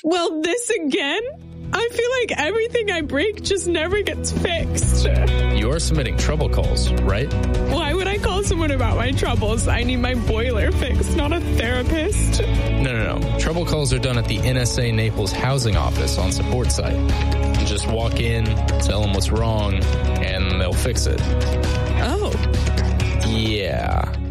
Well, this again? I feel like everything I break just never gets fixed. You're submitting trouble calls, right? Why would I call someone about my troubles? I need my boiler fixed, not a therapist. No. Trouble calls are done at the NSA Naples housing office on support site. You just walk in, tell them what's wrong, and they'll fix it. Oh. Yeah.